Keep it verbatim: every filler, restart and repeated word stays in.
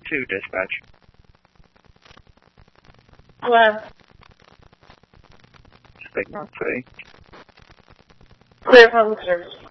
two, dispatch. Hello. Signal three. Clear public service.